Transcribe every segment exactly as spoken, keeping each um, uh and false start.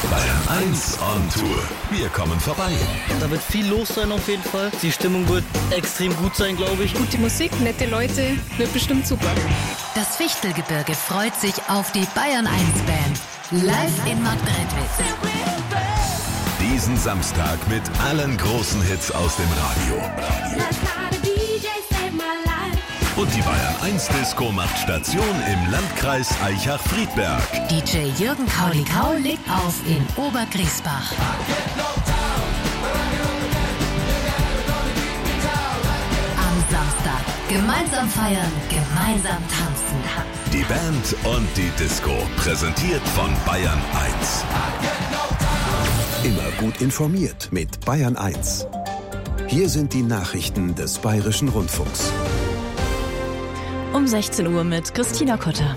Bayern eins on Tour. Wir kommen vorbei. Da wird viel los sein auf jeden Fall. Die Stimmung wird extrem gut sein, glaube ich. Gute Musik, nette Leute, wird bestimmt super. Das Fichtelgebirge freut sich auf die Bayern eins Band. Live in Marktredwitz. Diesen Samstag mit allen großen Hits aus dem Radio. Und die Bayern eins Disco macht Station im Landkreis Aichach-Friedberg. D J Jürgen Kaulikau legt auf in Obergriesbach. Am Samstag gemeinsam feiern, gemeinsam tanzen. Die Band und die Disco, präsentiert von Bayern eins. Immer gut informiert mit Bayern eins. Hier sind die Nachrichten des Bayerischen Rundfunks. Um sechzehn Uhr mit Christina Kotter.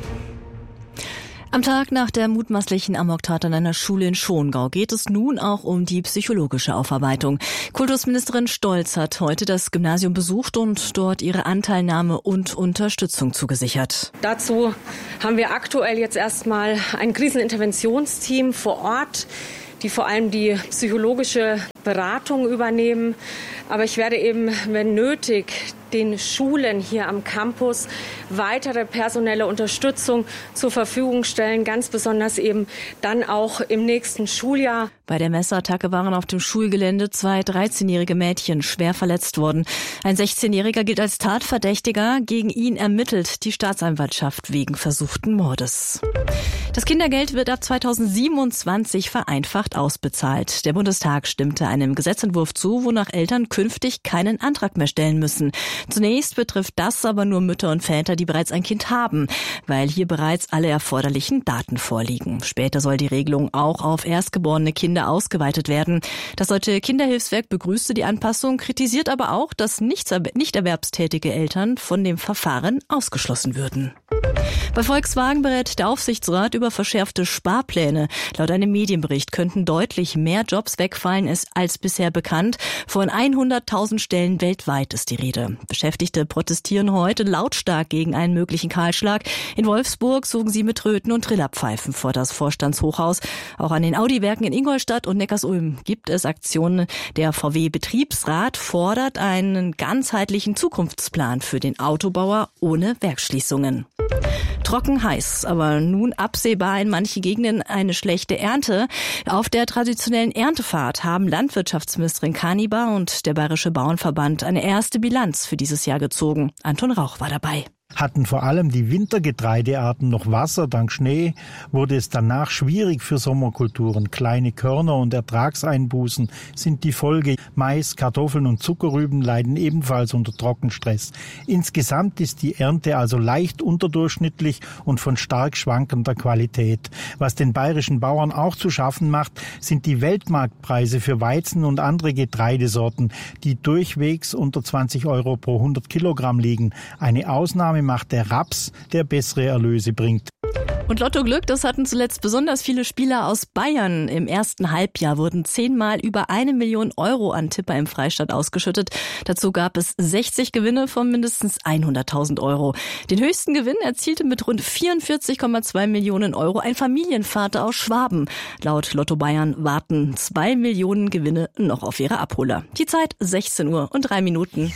Am Tag nach der mutmaßlichen Amoktat an einer Schule in Schongau geht es nun auch um die psychologische Aufarbeitung. Kultusministerin Stolz hat heute das Gymnasium besucht und dort ihre Anteilnahme und Unterstützung zugesichert. Dazu haben wir aktuell jetzt erstmal ein Kriseninterventionsteam vor Ort, die vor allem die psychologische Beratung übernehmen. Aber ich werde eben, wenn nötig, den Schulen hier am Campus weitere personelle Unterstützung zur Verfügung stellen, ganz besonders eben dann auch im nächsten Schuljahr. Bei der Messerattacke waren auf dem Schulgelände zwei dreizehnjährige Mädchen schwer verletzt worden. Ein sechzehnjähriger gilt als Tatverdächtiger. Gegen ihn ermittelt die Staatsanwaltschaft wegen versuchten Mordes. Das Kindergeld wird ab zweitausendsiebenundzwanzig vereinfacht ausbezahlt. Der Bundestag stimmte einem Gesetzentwurf zu, wonach Eltern künftig keinen Antrag mehr stellen müssen. Zunächst betrifft das aber nur Mütter und Väter, die bereits ein Kind haben, weil hier bereits alle erforderlichen Daten vorliegen. Später soll die Regelung auch auf erstgeborene Kinder ausgeweitet werden. Das Deutsche Kinderhilfswerk begrüßte die Anpassung, kritisiert aber auch, dass nicht erwerbstätige Eltern von dem Verfahren ausgeschlossen würden. Bei Volkswagen berät der Aufsichtsrat über verschärfte Sparpläne. Laut einem Medienbericht könnten deutlich mehr Jobs wegfallen als bisher bekannt. Von hunderttausend Stellen weltweit ist die Rede. Beschäftigte protestieren heute lautstark gegen einen möglichen Kahlschlag. In Wolfsburg zogen sie mit Tröten und Trillerpfeifen vor das Vorstandshochhaus. Auch an den Audi-Werken in Ingolstadt und Neckarsulm gibt es Aktionen. Der V W-Betriebsrat fordert einen ganzheitlichen Zukunftsplan für den Autobauer ohne Werksschließungen. Trocken heiß, aber nun absehbar in manchen Gegenden eine schlechte Ernte. Auf der traditionellen Erntefahrt haben Landwirtschaftsministerin Kanibar und der Bayerische Bauernverband eine erste Bilanz für dieses Jahr gezogen. Anton Rauch war dabei. Hatten vor allem die Wintergetreidearten noch Wasser dank Schnee, wurde es danach schwierig für Sommerkulturen. Kleine Körner und Ertragseinbußen sind die Folge. Mais, Kartoffeln und Zuckerrüben leiden ebenfalls unter Trockenstress. Insgesamt ist die Ernte also leicht unterdurchschnittlich und von stark schwankender Qualität. Was den bayerischen Bauern auch zu schaffen macht, sind die Weltmarktpreise für Weizen und andere Getreidesorten, die durchwegs unter zwanzig Euro pro hundert Kilogramm liegen. Eine Ausnahme macht der Raps, der bessere Erlöse bringt. Und Lotto Glück, das hatten zuletzt besonders viele Spieler aus Bayern. Im ersten Halbjahr wurden zehnmal über eine Million Euro an Tipper im Freistaat ausgeschüttet. Dazu gab es sechzig Gewinne von mindestens hunderttausend Euro. Den höchsten Gewinn erzielte mit rund vierundvierzig Komma zwei Millionen Euro ein Familienvater aus Schwaben. Laut Lotto Bayern warten zwei Millionen Gewinne noch auf ihre Abholer. Die Zeit sechzehn Uhr und drei Minuten.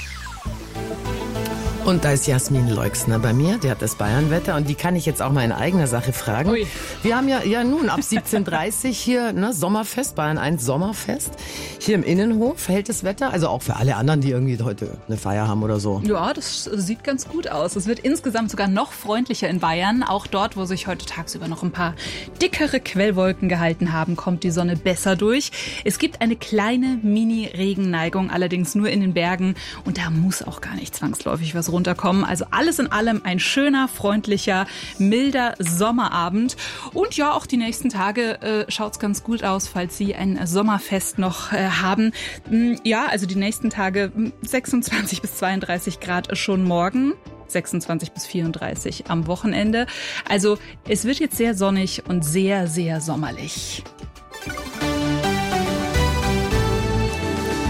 Und da ist Jasmin Leixner bei mir, die hat das Bayernwetter und die kann ich jetzt auch mal in eigener Sache fragen. Ui. Wir haben ja, ja nun ab siebzehn Uhr dreißig hier ne, Sommerfest, Bayern eins Sommerfest. Hier im Innenhof hält das Wetter, also auch für alle anderen, die irgendwie heute eine Feier haben oder so. Ja, das sieht ganz gut aus. Es wird insgesamt sogar noch freundlicher in Bayern. Auch dort, wo sich heute tagsüber noch ein paar dickere Quellwolken gehalten haben, kommt die Sonne besser durch. Es gibt eine kleine Mini-Regenneigung, allerdings nur in den Bergen und da muss auch gar nicht zwangsläufig was runterkommen. Also alles in allem ein schöner, freundlicher, milder Sommerabend. Und ja, auch die nächsten Tage äh, schaut's ganz gut aus, falls Sie ein Sommerfest noch äh, haben. Ja, also die nächsten Tage sechsundzwanzig bis zweiunddreißig Grad schon morgen. sechsundzwanzig bis vierunddreißig am Wochenende. Also es wird jetzt sehr sonnig und sehr, sehr sommerlich.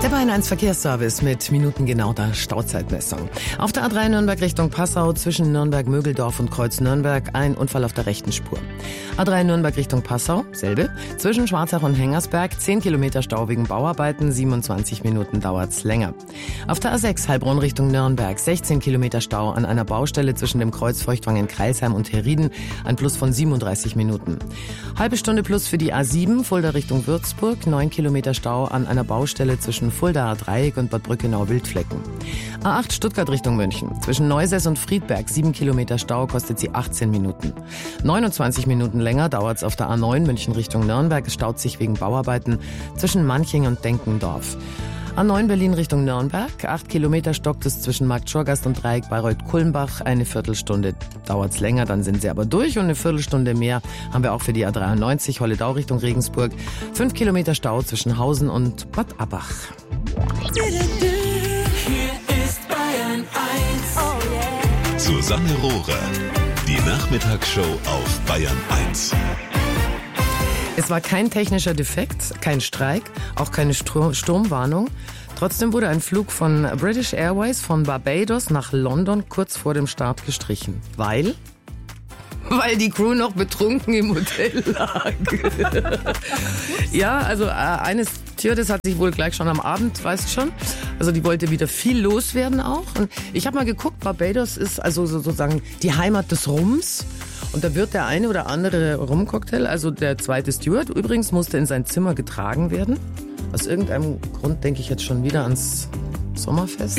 Der Bayern eins Verkehrsservice mit minutengenauer Stauzeitmessung. Auf der A drei Nürnberg Richtung Passau zwischen Nürnberg-Mögeldorf und Kreuz Nürnberg ein Unfall auf der rechten Spur. A drei Nürnberg Richtung Passau, selbe. Zwischen Schwarzach und Hengersberg zehn Kilometer Stau wegen Bauarbeiten, siebenundzwanzig Minuten dauert's länger. Auf der A sechs Heilbronn Richtung Nürnberg sechzehn Kilometer Stau an einer Baustelle zwischen dem Kreuz Feuchtwangen-Kreilsheim und Herrieden, ein Plus von siebenunddreißig Minuten. Halbe Stunde Plus für die A sieben Fulda Richtung Würzburg, neun Kilometer Stau an einer Baustelle zwischen Fuldaer Dreieck und Bad Brückenau-Wildflecken. A acht Stuttgart Richtung München. Zwischen Neusäß und Friedberg sieben Kilometer Stau, kostet sie achtzehn Minuten. neunundzwanzig Minuten länger dauert's auf der A neun München Richtung Nürnberg. Es staut sich wegen Bauarbeiten zwischen Manching und Denkendorf. A neun Berlin Richtung Nürnberg. acht Kilometer stockt es zwischen Markt Schorgast und Dreieck Bayreuth-Kulmbach. Eine Viertelstunde dauert's länger, dann sind sie aber durch. Und eine Viertelstunde mehr haben wir auch für die A dreiundneunzig Holledau Richtung Regensburg. fünf Kilometer Stau zwischen Hausen und Bad Abbach. Hier ist Bayern eins. Oh yeah. Susanne Rohrer. Die Nachmittagsshow auf Bayern eins. Es war kein technischer Defekt, kein Streik, auch keine Stru- Sturmwarnung. Trotzdem wurde ein Flug von British Airways von Barbados nach London kurz vor dem Start gestrichen. Weil? Weil die Crew noch betrunken im Hotel lag. Ja, also äh, eine Stewardess hat sich wohl gleich schon am Abend, weißt du schon, also die wollte wieder viel loswerden auch. Und ich habe mal geguckt, Barbados ist also sozusagen die Heimat des Rums. Und da wird der eine oder andere Rumcocktail, also der zweite Steward übrigens, musste in sein Zimmer getragen werden. Aus irgendeinem Grund denke ich jetzt schon wieder ans Sommerfest.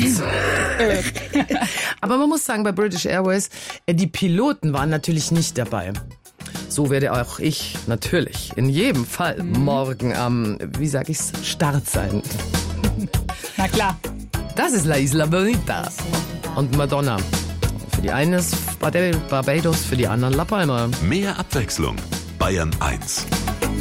Aber man muss sagen, bei British Airways, die Piloten waren natürlich nicht dabei. So werde auch ich natürlich in jedem Fall morgen am, wie sag ich's, Start sein. Na klar. Das ist La Isla Bonita und Madonna. Für die einen ist Barbados, für die anderen La Palma. Mehr Abwechslung. Bayern eins.